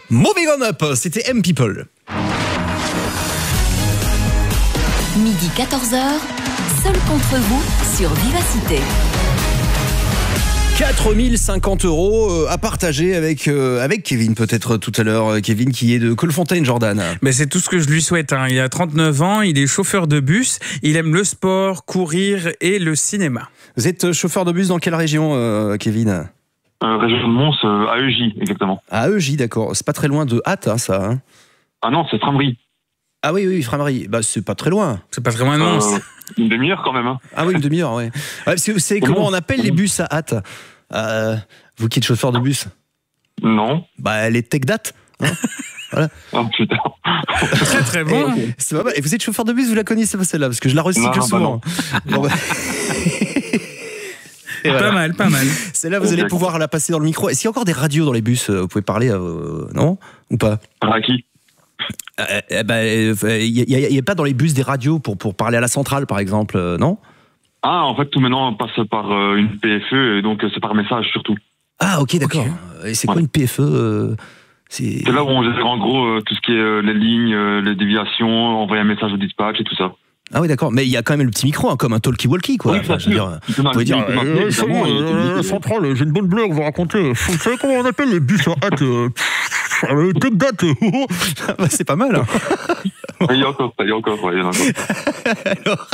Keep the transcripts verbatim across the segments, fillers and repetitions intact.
Moving on up, c'était M-People. Midi quatorze heures, seul contre vous sur Vivacité. quatre mille cinquante euros à partager avec, euh, avec Kevin, peut-être tout à l'heure. Kevin qui est de Colfontaine, Jordan. Mais c'est tout ce que je lui souhaite. Hein. Il a trente-neuf ans, il est chauffeur de bus, il aime le sport, courir et le cinéma. Vous êtes chauffeur de bus dans quelle région, euh, Kevin ? euh, Région de Mons, euh, à E J, exactement. À E J, d'accord. C'est pas très loin de Hatt, hein, ça. Hein. Ah non, c'est Framery. Ah oui, oui, Framery. Bah, c'est pas très loin. C'est pas très loin, non. Euh, une demi-heure quand même. Hein. Ah oui, une demi-heure, oui. Ouais, parce que vous savez comment on appelle les bus à Hatt ? Euh, vous qui êtes chauffeur de bus ? Non. Bah, les tech-date. Hein, voilà. Oh putain. Très très bon. Et, c'est pas mal. Et vous êtes chauffeur de bus, vous la connaissez pas celle-là ? Parce que je la recycle non, souvent. Bah bon, bah... voilà. Pas mal, pas mal. Celle-là, vous allez pouvoir la passer dans le micro. Est-ce qu'il y a encore des radios dans les bus ? Vous pouvez parler, euh, non ? Ou pas ? À qui ? Euh, eh ben, il n'y a, a pas dans les bus des radios pour, pour parler à la centrale, par exemple, euh, non ? Ah, en fait, tout maintenant on passe par euh, une P F E, et donc c'est par message surtout. Ah, ok, d'accord. Okay. Et c'est quoi ouais. une P F E euh, c'est... c'est là où on gère en gros euh, tout ce qui est euh, les lignes, euh, les déviations, envoyer un message au dispatch et tout ça. Ah oui, d'accord. Mais il y a quand même le petit micro, hein, comme un talkie-walkie, quoi. Oui, enfin, je veux dire, vous pouvez dire, euh, euh, la centrale, j'ai une bonne blague à vous raconter. Vous savez comment on appelle les bus à hâte euh, Tech date. Bah, c'est pas mal. Hein. Il y a encore, il y a encore, il y en a encore. Alors...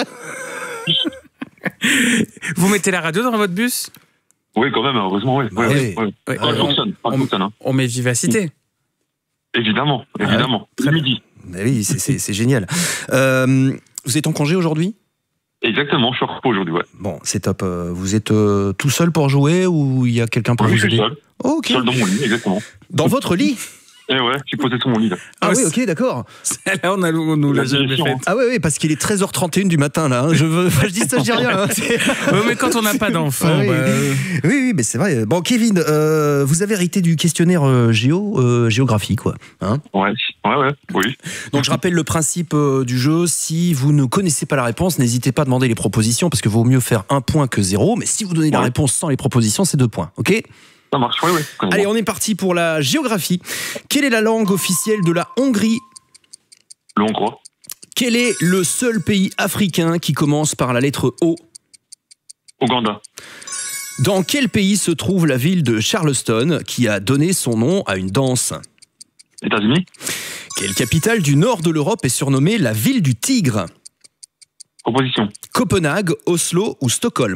Vous mettez la radio dans votre bus ? Oui, quand même, heureusement, oui. Ah, oui, oui. oui. oui. Ça fonctionne, ça fonctionne. Hein. On met Vivacité. Évidemment, évidemment. Ah, le midi. Mais oui, c'est, c'est, c'est génial. Euh, vous êtes en congé aujourd'hui ? Exactement, je suis en repos aujourd'hui, ouais. Bon, c'est top. Vous êtes euh, tout seul pour jouer ou il y a quelqu'un pour oui, vous aider ? Je suis seul. Oh, ok. Seul dans mon lit, exactement. Dans votre lit ? Eh ouais, je suis posé sur mon lit là. Ah, ah oui, ok, d'accord. Là, on, a, on nous l'a jamais fait. Ah oui, oui, parce qu'il est treize heures trente et une du matin là. Hein. Je veux, je dis ça, je dis rien. Hein. Oui, mais quand on n'a pas d'enfant. Ah, oui. Bah... oui, oui, mais c'est vrai. Bon, Kevin, euh, vous avez hérité du questionnaire euh, géo, euh, géographie, quoi. Hein ouais, ouais, ouais, oui. Donc je rappelle le principe euh, du jeu. Si vous ne connaissez pas la réponse, n'hésitez pas à demander les propositions parce que vaut mieux faire un point que zéro. Mais si vous donnez ouais. la réponse sans les propositions, c'est deux points. Ok ? Ça marche, oui, oui. Allez, on est parti pour la géographie. Quelle est la langue officielle de la Hongrie ? Le hongrois. Quel est le seul pays africain qui commence par la lettre O ? Ouganda. Dans quel pays se trouve la ville de Charleston qui a donné son nom à une danse ? États-Unis. Quelle capitale du nord de l'Europe est surnommée la ville du tigre ? Proposition. Copenhague, Oslo ou Stockholm ?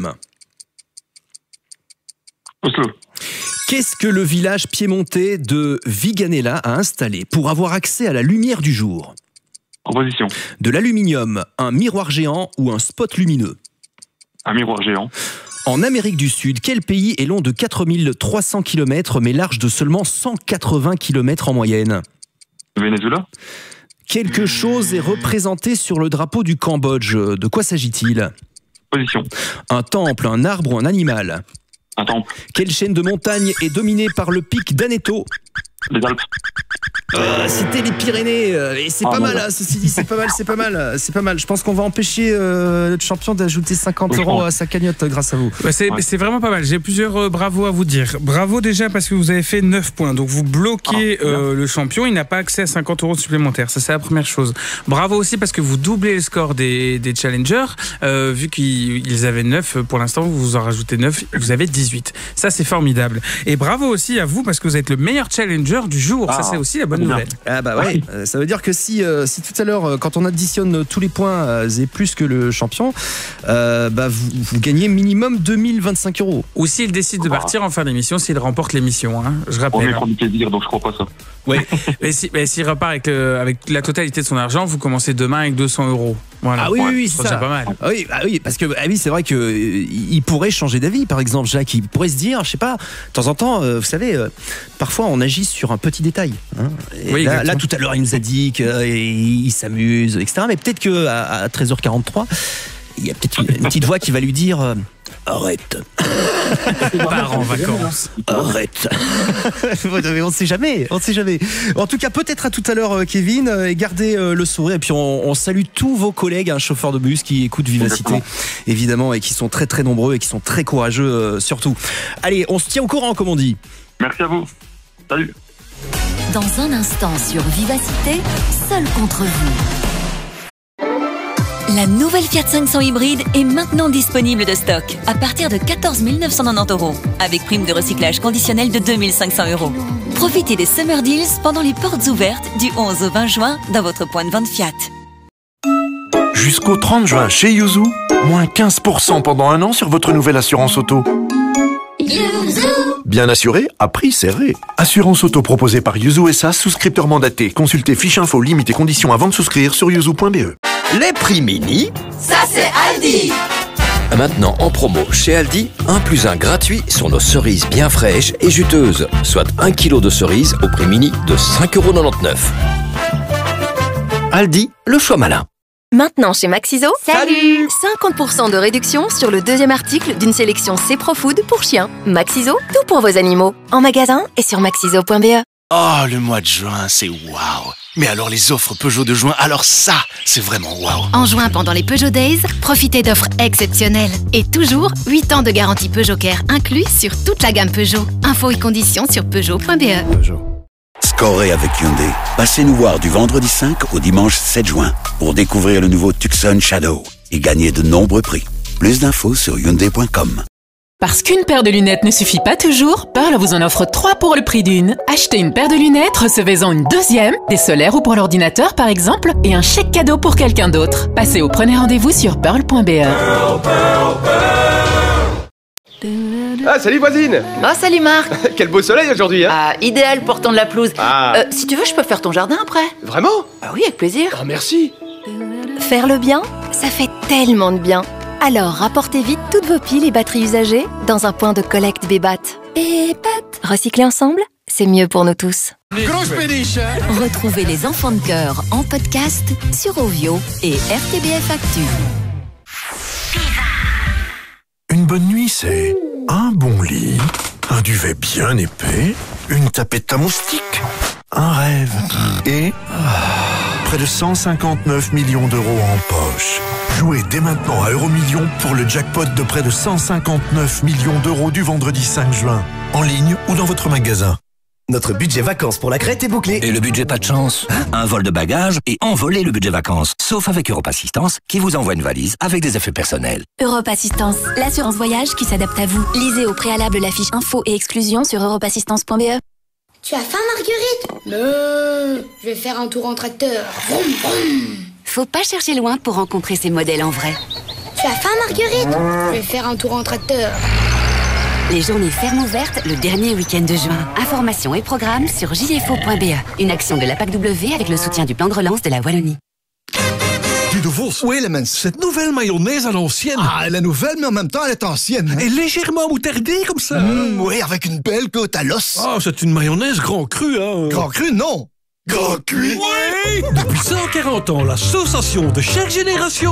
Oslo. Qu'est-ce que le village piémontais de Viganella a installé pour avoir accès à la lumière du jour ? Proposition. De l'aluminium, un miroir géant ou un spot lumineux ? Un miroir géant. En Amérique du Sud, quel pays est long de quatre mille trois cents kilomètres mais large de seulement cent quatre-vingts kilomètres en moyenne ? Le Venezuela. Quelque chose est représenté sur le drapeau du Cambodge. De quoi s'agit-il ? Position. Un temple, un arbre ou un animal ? Un temple. Quelle chaîne de montagne est dominée par le pic d'Aneto ? Les Alpes. Euh, c'était les Pyrénées euh, et c'est ah, pas bon, mal, hein, ceci dit, c'est pas mal, c'est pas mal, c'est pas mal. Je pense qu'on va empêcher euh, notre champion d'ajouter cinquante euros à sa cagnotte grâce à vous. Bah c'est, ouais. c'est vraiment pas mal. J'ai plusieurs euh, bravos à vous dire. Bravo déjà parce que vous avez fait neuf points, donc vous bloquez ah, euh, le champion. Il n'a pas accès à cinquante euros supplémentaires. Ça c'est la première chose. Bravo aussi parce que vous doublez le score des, des challengers. Euh, vu qu'ils avaient neuf pour l'instant, vous vous en rajoutez neuf, vous avez dix-huit. Ça c'est formidable. Et bravo aussi à vous parce que vous êtes le meilleur challenger du jour. Ah, ça c'est aussi la bonne nouvelle. Ah bah ouais, euh, ça veut dire que si, euh, si tout à l'heure, euh, quand on additionne tous les points, euh, c'est plus que le champion, euh, bah vous, vous gagnez minimum deux mille vingt-cinq euros. Ou s'il décide de partir en fin d'émission, s'il remporte l'émission, hein, je rappelle. On est prendre du plaisir, donc je crois pas ça. Oui, mais si, mais s'il repart avec, le, avec la totalité de son argent, vous commencez demain avec deux cents euros. Voilà. Ah oui, ouais, oui, c'est ça. Pas mal. Ah oui, ah oui, parce que ah oui, c'est vrai que euh, il pourrait changer d'avis. Par exemple, Jacques, il pourrait se dire, je sais pas, de temps en temps, euh, vous savez, euh, parfois on agit sur un petit détail. Hein, oui, là, là, tout à l'heure, il nous a dit qu'il s'amuse, et cetera. Mais peut-être que à, à treize heures quarante-trois, il y a peut-être une, une petite voix qui va lui dire. Euh, Arrête. Pars en vacances. Arrête. On ne sait jamais. On ne sait jamais. En tout cas, peut-être à tout à l'heure, Kevin. Et gardez le sourire. Et puis, on, on salue tous vos collègues, un chauffeur de bus qui écoutent Vivacité, évidemment, et qui sont très, très nombreux et qui sont très courageux, euh, surtout. Allez, on se tient au courant, comme on dit. Merci à vous. Salut. Dans un instant sur Vivacité, seul contre vous. La nouvelle Fiat cinq cents hybride est maintenant disponible de stock à partir de quatorze mille neuf cent quatre-vingt-dix euros avec prime de recyclage conditionnelle de deux mille cinq cents euros. Profitez des Summer Deals pendant les portes ouvertes du onze au vingt juin dans votre point de vente Fiat. Jusqu'au trente juin chez Yuzu, moins quinze pour cent pendant un an sur votre nouvelle assurance auto. Yuzu. Bien assuré, à prix serré. Assurance auto proposée par Yuzu S A, souscripteur mandaté. Consultez fiche info, limites et conditions avant de souscrire sur yuzu point b e. Les prix mini, Ça c'est Aldi. maintenant en promo chez Aldi, un plus un gratuit sur nos cerises bien fraîches et juteuses, soit un kilo de cerises au prix mini de cinq euros quatre-vingt-dix-neuf. Aldi, le choix malin. Maintenant chez Maxiso, Salut. cinquante pour cent de réduction sur le deuxième article d'une sélection C-Pro-Food pour chiens. Maxiso, tout pour vos animaux. En magasin et sur maxiso point b e. Oh, le mois de juin, c'est waouh. Mais alors les offres Peugeot de juin, alors ça, c'est vraiment waouh. En juin, pendant les Peugeot Days, profitez d'offres exceptionnelles. Et toujours, huit ans de garantie Peugeot Care inclus sur toute la gamme Peugeot. Infos et conditions sur peugeot point b e. Scorez avec Hyundai. Passez nous voir du vendredi cinq au dimanche sept juin pour découvrir le nouveau Tucson Shadow et gagner de nombreux prix. Plus d'infos sur hyundai point com. Parce qu'une paire de lunettes ne suffit pas toujours, Pearl vous en offre trois pour le prix d'une. Achetez une paire de lunettes, recevez-en une deuxième, des solaires ou pour l'ordinateur par exemple, et un chèque cadeau pour quelqu'un d'autre. Passez au premier rendez-vous sur pearl point b e. Pearl, Pearl, Pearl. Ah, salut voisine. Oh, salut Marc. Quel beau soleil aujourd'hui, hein. Ah, idéal pour tendre la pelouse. Ah. Euh, si tu veux, je peux faire ton jardin après. Vraiment? Ah oui, avec plaisir. Oh, merci. Faire le bien, ça fait tellement de bien. Alors, rapportez vite toutes vos piles et batteries usagées dans un point de collecte Bébat. Bébat. Recycler ensemble, c'est mieux pour nous tous. Retrouvez les enfants de cœur en podcast sur Ovio et R T B F Actu. Une bonne nuit, c'est un bon lit, un duvet bien épais, une tapette à moustiques, un rêve et près de cent cinquante-neuf millions d'euros en poche. Jouez dès maintenant à Euromillions pour le jackpot de près de cent cinquante-neuf millions d'euros du vendredi cinq juin, en ligne ou dans votre magasin. Notre budget vacances pour la Crète est bouclé. Et le budget pas de chance. Un vol de bagages et envoler le budget vacances. Sauf avec Europe Assistance, qui vous envoie une valise avec des effets personnels. Europe Assistance, l'assurance voyage qui s'adapte à vous. Lisez au préalable la fiche info et exclusion sur europe assistance point b e. Tu as faim, Marguerite? Non, je vais faire un tour en tracteur. Vroom, vroom. Faut pas chercher loin pour rencontrer ces modèles en vrai. Tu as faim, Marguerite? Je vais faire un tour en tracteur. Les journées fermes ouvertes le dernier week-end de juin. Informations et programmes sur j f o point b e. Une action de la P A C W avec le soutien du plan de relance de la Wallonie. Du de Vos. Oui, Lemens. Cette nouvelle mayonnaise à l'ancienne. Ah, elle est nouvelle, mais en même temps, elle est ancienne. Et légèrement moutardée, comme ça. Mmh, oui, avec une belle côte à l'os. Ah, c'est une mayonnaise grand cru, hein. Grand cru, non. Grand cuit. Oui. Depuis cent quarante ans, l'association de chaque génération